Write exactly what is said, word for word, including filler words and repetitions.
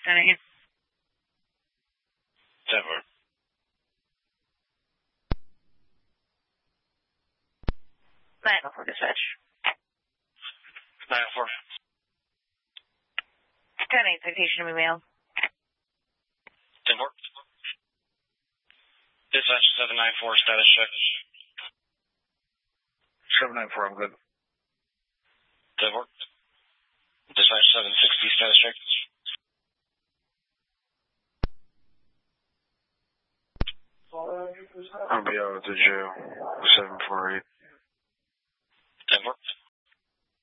ten eight. ten four. nine oh four dispatch. nine oh four. ten eight, citation email. ten four. Dispatch seven nine four, status check. seven nine four, I'm good. ten four. Dispatch seven sixty, status check. I'll be out of the jail. seven four eight.